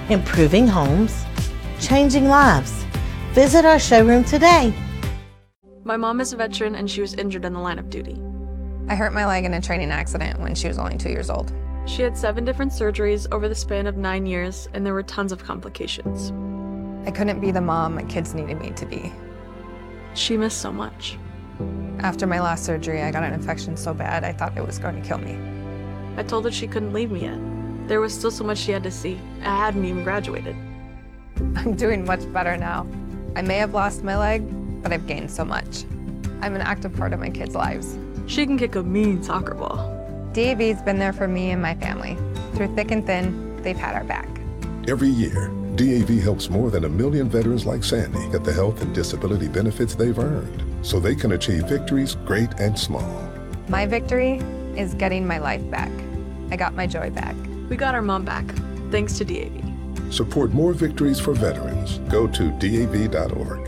improving homes, changing lives. Visit our showroom today. My mom is a veteran and she was injured in the line of duty. I hurt my leg in a training accident when she was only 2 years old. She had 7 different surgeries over the span of 9 years, and there were tons of complications. I couldn't be the mom my kids needed me to be. She missed so much. After my last surgery, I got an infection so bad I thought it was going to kill me. I told her she couldn't leave me yet. There was still so much she had to see. I hadn't even graduated. I'm doing much better now. I may have lost my leg, but I've gained so much. I'm an active part of my kids' lives. She can kick a mean soccer ball. DAV's been there for me and my family. Through thick and thin, they've had our back. Every year, DAV helps more than 1 million veterans like Sandy get the health and disability benefits they've earned so they can achieve victories great and small. My victory is getting my life back. I got my joy back. We got our mom back, thanks to DAV. Support more victories for veterans. Go to DAV.org.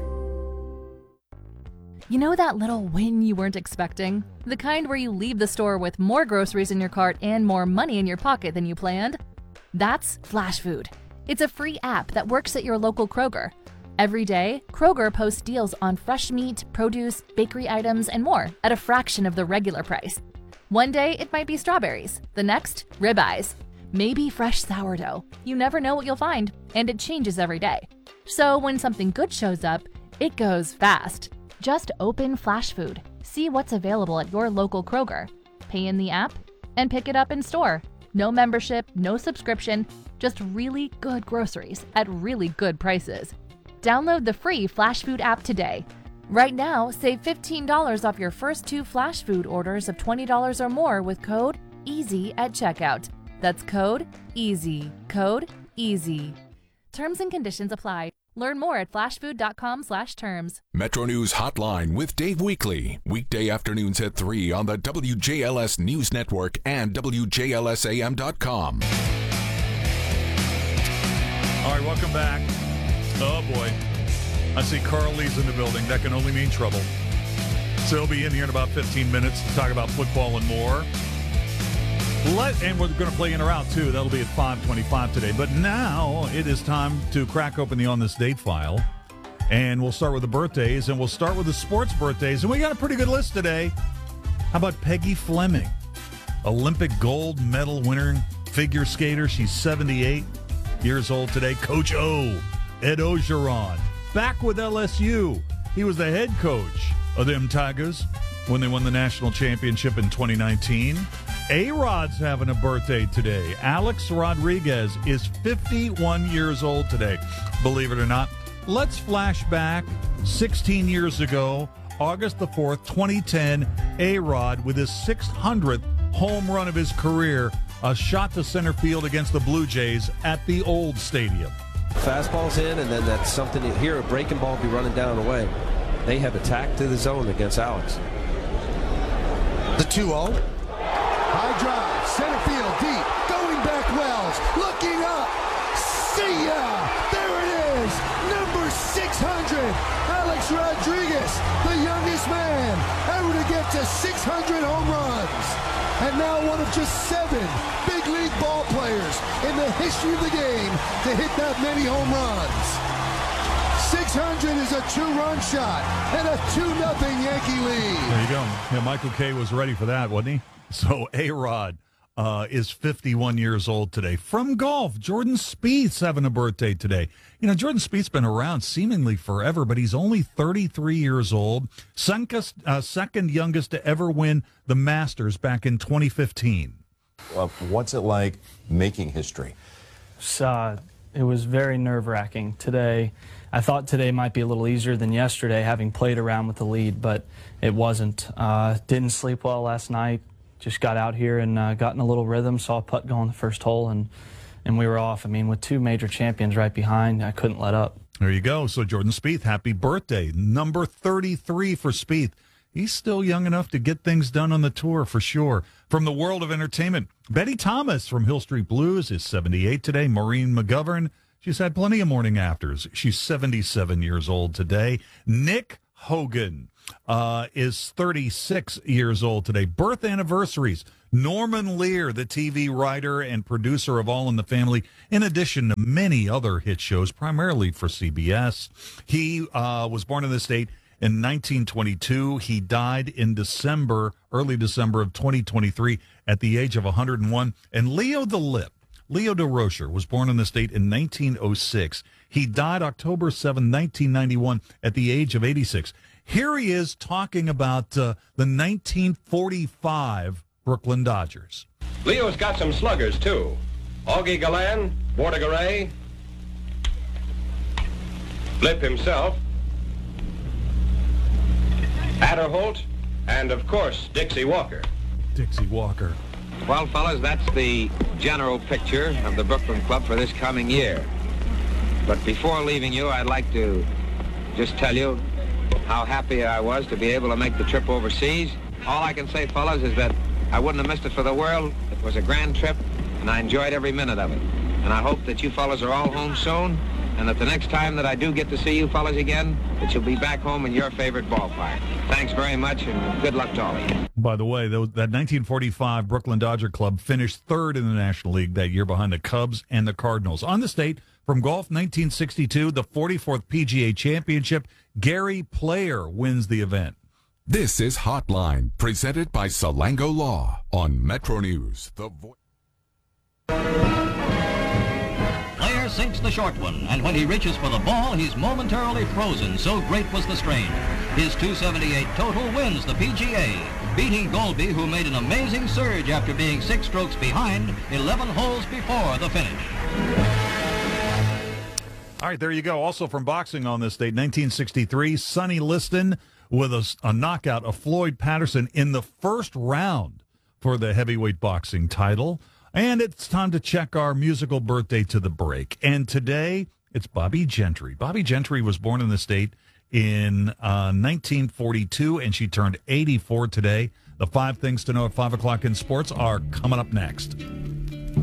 You know that little win you weren't expecting? The kind where you leave the store with more groceries in your cart and more money in your pocket than you planned? That's Flash Food. It's a free app that works at your local Kroger. Every day, Kroger posts deals on fresh meat, produce, bakery items, and more at a fraction of the regular price. One day, it might be strawberries. The next, ribeyes. Maybe fresh sourdough. You never know what you'll find, and it changes every day. So when something good shows up, it goes fast. Just open Flash Food, see what's available at your local Kroger, pay in the app, and pick it up in store. No membership, no subscription, just really good groceries at really good prices. Download the free Flash Food app today. Right now, save $15 off your first 2 Flash Food orders of $20 or more with code EASY at checkout. That's code EASY. Code EASY. Terms and conditions apply. Learn more at flashfood.com/terms. Metro News Hotline with Dave Weekley. Weekday afternoons at 3 on the WJLS News Network and WJLSAM.com. All right, welcome back. Oh, boy. I see Carl Lee's in the building. That can only mean trouble. So he'll be in here in about 15 minutes to talk about football and more. And we're going to play in or out, too. That'll be at 5:25 today. But now it is time to crack open the On This Date file. And we'll start with the birthdays, and we'll start with the sports birthdays. And we got a pretty good list today. How about Peggy Fleming? Olympic gold medal winner, figure skater. She's 78 years old today. Coach O, Ed Ogeron, back with LSU. He was the head coach of them Tigers when they won the national championship in 2019. A-Rod's having a birthday today. Alex Rodriguez is 51 years old today, believe it or not. Let's flash back 16 years ago, August the 4th, 2010, A-Rod with his 600th home run of his career, a shot to center field against the Blue Jays at the old stadium. Fastball's in, and then that's something here, a breaking ball be running down the way. They have attacked to the zone against Alex. The 2-0. High drive, center field, deep, going back Wells, looking up, see ya! There it is, number 600, Alex Rodriguez, the youngest man ever to get to 600 home runs. And now one of just 7 big league ball players in the history of the game to hit that many home runs. 600 is a 2-run shot and a 2-0 Yankee lead. There you go. Yeah, Michael Kay was ready for that, wasn't he? So A-Rod is 51 years old today. From golf, Jordan Spieth's having a birthday today. You know, Jordan Spieth's been around seemingly forever, but he's only 33 years old. Second youngest to ever win the Masters back in 2015. What's it like making history? It was very nerve-wracking today. I thought today might be a little easier than yesterday, having played around with the lead, but it wasn't. Didn't sleep well last night. Just got out here and got in a little rhythm, saw a putt go on the first hole, and we were off. I mean, with 2 major champions right behind, I couldn't let up. There you go. So Jordan Spieth, happy birthday. Number 33 for Spieth. He's still young enough to get things done on the tour for sure. From the world of entertainment, Betty Thomas from Hill Street Blues is 78 today. Maureen McGovern, she's had plenty of morning afters. She's 77 years old today. Nick Hogan is 36 years old today. Birth anniversaries. Norman Lear, the TV writer and producer of All in the Family, in addition to many other hit shows, primarily for CBS. He was born in the state in 1922. He died in early December of 2023 at the age of 101. And Leo DeRocher was born in the state in 1906. He died October 7, 1991 at the age of 86. Here he is talking about the 1945 Brooklyn Dodgers. Leo's got some sluggers, too. Augie Gallan, Bordegaray, Flip himself, Adderholt, and, of course, Dixie Walker. Dixie Walker. Well, fellas, that's the general picture of the Brooklyn Club for this coming year. But before leaving you, I'd like to just tell you how happy I was to be able to make the trip overseas. All I can say, fellas, is that I wouldn't have missed it for the world. It was a grand trip, and I enjoyed every minute of it. And I hope that you fellas are all home soon, and that the next time that I do get to see you fellas again, that you'll be back home in your favorite ballpark. Thanks very much, and good luck to all of you. By the way, that 1945 Brooklyn Dodger Club finished third in the National League that year behind the Cubs and the Cardinals. On the state, from golf 1962, the 44th PGA Championship, Gary Player wins the event. This is Hotline, presented by Salango Law on Metro News. Player sinks the short one, and when he reaches for the ball, he's momentarily frozen, so great was the strain. His .278 total wins the PGA, beating Golby, who made an amazing surge after being 6 strokes behind 11 holes before the finish. All right, there you go. Also from boxing on this date, 1963, Sonny Liston with a knockout of Floyd Patterson in the first round for the heavyweight boxing title. And it's time to check our musical birthday to the break. And today, it's Bobby Gentry. Bobby Gentry was born in the state in 1942, and she turned 84 today. The 5 things to know at 5 o'clock in sports are coming up next.